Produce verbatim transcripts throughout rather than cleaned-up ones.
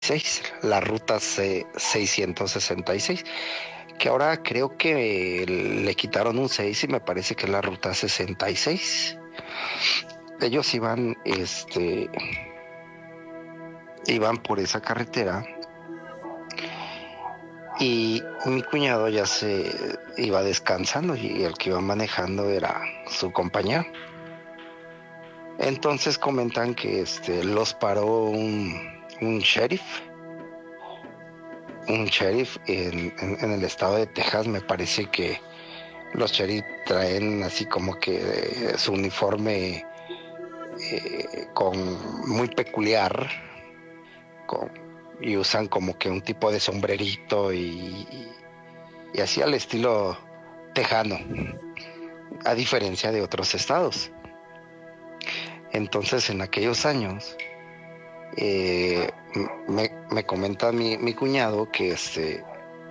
la ruta C seiscientos sesenta y seis, que ahora creo que le quitaron un seis y me parece que es la ruta sesenta y seis. Ellos iban, este, iban por esa carretera y mi cuñado ya se iba descansando y el que iba manejando era su compañero. Entonces comentan que este, los paró un, un sheriff, un sheriff en, en, en el estado de Texas. Me parece que los sheriff traen así como que eh, su uniforme eh, con muy peculiar, con, y usan como que un tipo de sombrerito y, y así al estilo tejano, a diferencia de otros estados. Entonces en aquellos años eh, me, me comenta mi, mi cuñado que este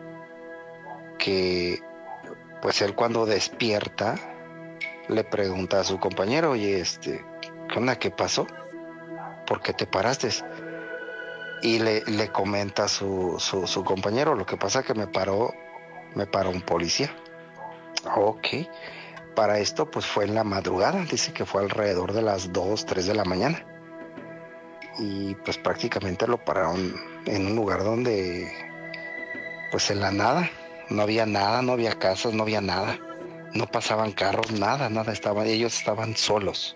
que pues él cuando despierta le pregunta a su compañero, oye, este, ¿qué onda? ¿Qué pasó? ¿Por qué te paraste? Y le, le comenta su, su, su compañero, lo que pasa que me paró, me paró un policía. Ok. Para esto, pues fue en la madrugada, dice que fue alrededor de las dos, tres de la mañana. Y pues prácticamente lo pararon en un lugar donde, pues en la nada, no había nada, no había casas, no había nada. No pasaban carros, nada, nada, estaban, ellos estaban solos,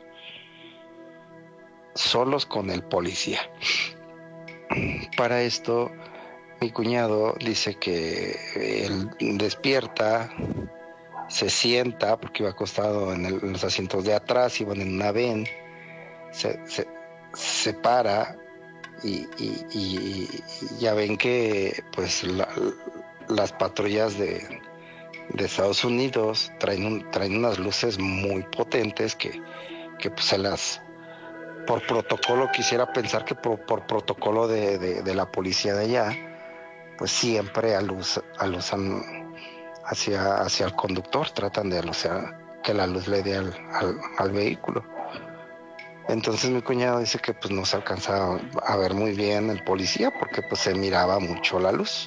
solos con el policía. Para esto, mi cuñado dice que él despierta, se sienta, porque iba acostado en, el, en los asientos de atrás, iban en una van, se, se, se para y, y, y, ya ven que pues la, las patrullas de, de Estados Unidos traen, un, traen unas luces muy potentes que, que pues se las, por protocolo, quisiera pensar que por, por protocolo de, de, de la policía de allá, pues siempre aluz, alusan hacia, hacia el conductor, tratan de alusar que la luz le dé al, al, al vehículo. Entonces mi cuñado dice que pues no se alcanzaba a ver muy bien el policía porque pues se miraba mucho la luz,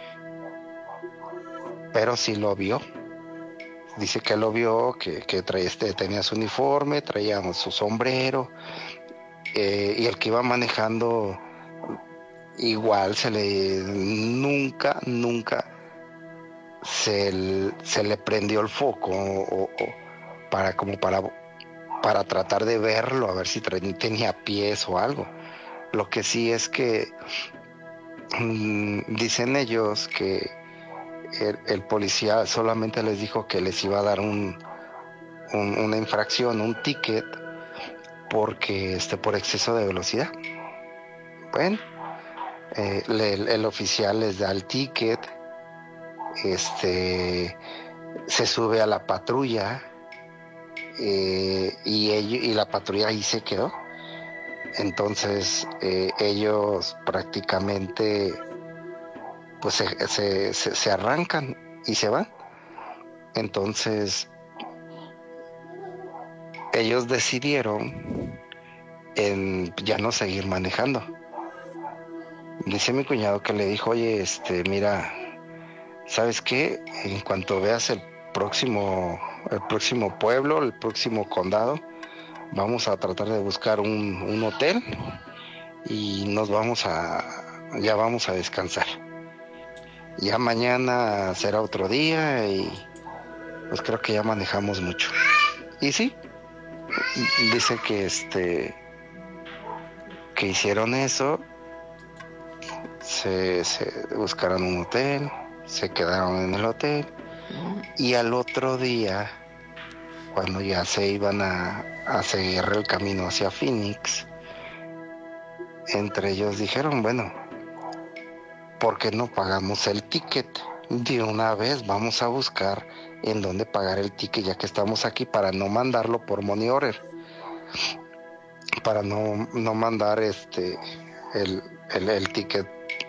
pero sí lo vio. Dice que lo vio, que, que traía este, tenía su uniforme, traía su sombrero, eh, y el que iba manejando igual se le nunca, nunca se, se le prendió el foco o, o para como para, para tratar de verlo, a ver si tenía pies o algo. Lo que sí es que mmm, dicen ellos que el, el policía solamente les dijo que les iba a dar un, un, una infracción, un ticket, porque este, por exceso de velocidad. Bueno, eh, le, el oficial les da el ticket, este, se sube a la patrulla, eh, y, ellos, y la patrulla ahí se quedó. Entonces eh, ellos prácticamente pues se, se, se, se arrancan y se van. Entonces ellos decidieron en ya no seguir manejando. Dice mi cuñado que le dijo, oye, este, mira, ¿sabes qué? En cuanto veas el próximo, el próximo pueblo, el próximo condado, vamos a tratar de buscar un, un hotel y nos vamos a, ya vamos a descansar. Ya mañana será otro día y pues creo que ya manejamos mucho. Y sí, dice que este, que hicieron eso, se, se buscaron un hotel, se quedaron en el hotel y al otro día, cuando ya se iban a, a seguir el camino hacia Phoenix, entre ellos dijeron, bueno, ¿por qué no pagamos el ticket? De una vez vamos a buscar en dónde pagar el ticket ya que estamos aquí para no mandarlo por money order, para no, no mandar este el, el, el ticket,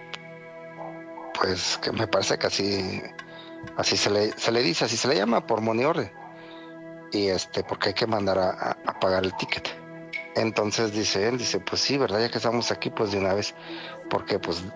pues que me parece que así, así se le, se le dice, así se le llama por money order, y este, porque hay que mandar a, a, a pagar el ticket. Entonces dice él, dice, pues sí, ¿verdad? Ya que estamos aquí, pues de una vez, porque pues